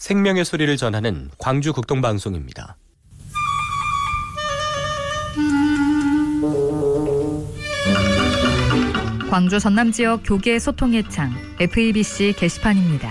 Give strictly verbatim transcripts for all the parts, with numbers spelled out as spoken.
생명의 소리를 전하는 광주 극동방송입니다. 광주 전남 지역 교계 소통의 창 에프이비씨 게시판입니다.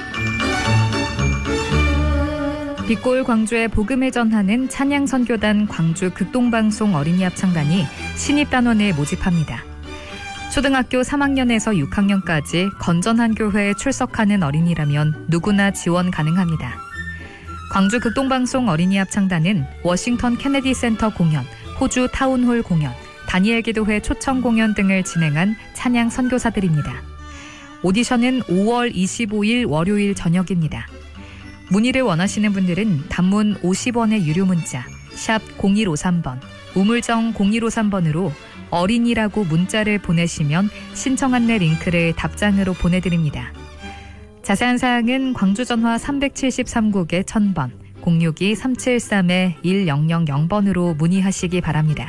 빛골 광주의 복음을 전하는 찬양 선교단 광주 극동방송 어린이 합창단이 신입 단원을 모집합니다. 초등학교 삼 학년에서 육 학년까지 건전한 교회에 출석하는 어린이라면 누구나 지원 가능합니다. 광주 극동방송 어린이 합창단은 워싱턴 케네디 센터 공연, 호주 타운홀 공연, 다니엘 기도회 초청 공연 등을 진행한 찬양 선교사들입니다. 오디션은 오월 이십오일 월요일 저녁입니다. 문의를 원하시는 분들은 단문 오십 원의 유료 문자 샵 공일오삼 번, 우물정 공일오삼 번으로 어린이라고 문자를 보내시면 신청 안내 링크를 답장으로 보내드립니다. 자세한 사항은 광주전화 삼백칠십삼 국에 천 번, 공육이 삼칠삼 일공공공 번으로 문의하시기 바랍니다.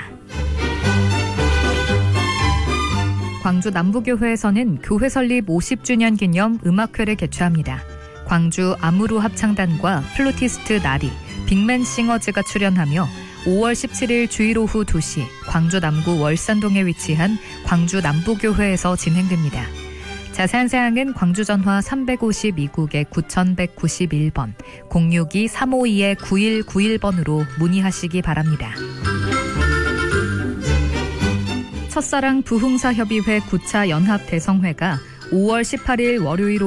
광주 남부교회에서는 교회 설립 오십 주년 기념 음악회를 개최합니다. 광주 아무루 합창단과 플루티스트 나리, 빅맨 싱어즈가 출연하며 오월 십칠일 주일 오후 두 시 광주 남구 월산동에 위치한 광주 남부교회에서 진행됩니다. 자세한 사항은 광주전화 삼백오십이 국에 구천백구십일 번, 공육이 삼오이 구일구일 번으로 문의하시기 바랍니다. 첫사랑 부흥사협의회 구 차 연합대성회가 오월 십팔일 월요일 오후